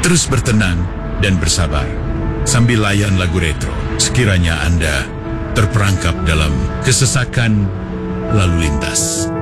Terus bertenang dan bersabar sambil layan lagu retro sekiranya Anda terperangkap dalam kesesakan lalu lintas.